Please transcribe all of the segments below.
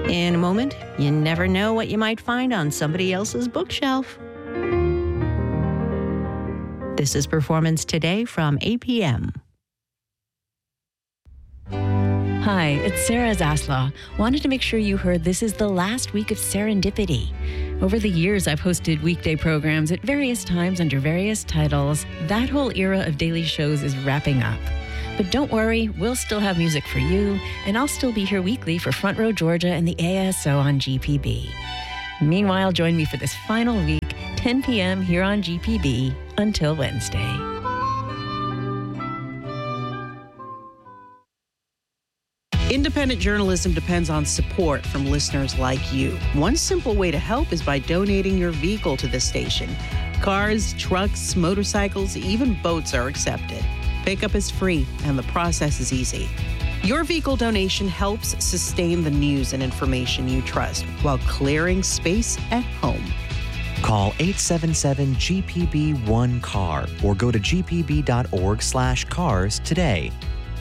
In a moment, you never know what you might find on somebody else's bookshelf. This is Performance Today from APM. Hi, it's Sarah Zaslaw. Wanted to make sure you heard this is the last week of Serendipity. Over the years, I've hosted weekday programs at various times under various titles. That whole era of daily shows is wrapping up. But don't worry, we'll still have music for you, and I'll still be here weekly for Front Row Georgia and the ASO on GPB. Meanwhile, join me for this final week, 10 p.m. here on GPB, until Wednesday. Independent journalism depends on support from listeners like you. One simple way to help is by donating your vehicle to this station. Cars, trucks, motorcycles, even boats are accepted. Pickup is free, and the process is easy. Your vehicle donation helps sustain the news and information you trust while clearing space at home. Call 877-GPB-1-CAR or go to gpb.org/cars today.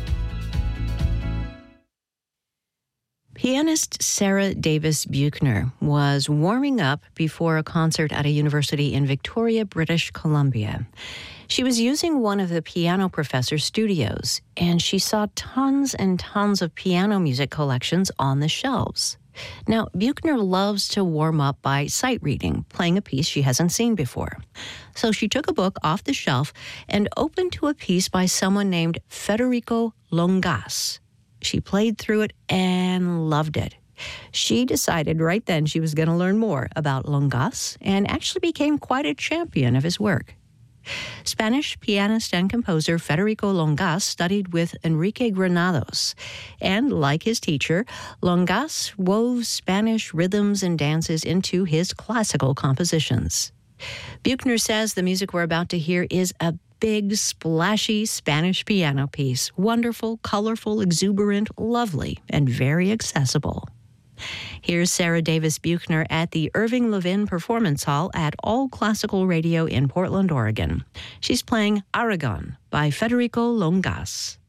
Pianist Sarah Davis Buechner was warming up before a concert at a university in Victoria, British Columbia. She was using one of the piano professor's studios, and she saw tons and tons of piano music collections on the shelves. Now, Buechner loves to warm up by sight reading, playing a piece she hasn't seen before. So she took a book off the shelf and opened to a piece by someone named Federico Longas. She played through it and loved it. She decided right then she was going to learn more about Longas and actually became quite a champion of his work. Spanish pianist and composer Federico Longas studied with Enrique Granados, and like his teacher, Longas wove Spanish rhythms and dances into his classical compositions. Buechner says the music we're about to hear is a big, splashy Spanish piano piece. Wonderful, colorful, exuberant, lovely, and very accessible. Here's Sarah Davis Buechner at the Irving Levin Performance Hall at All Classical Radio in Portland, Oregon. She's playing Aragon by Federico Longas.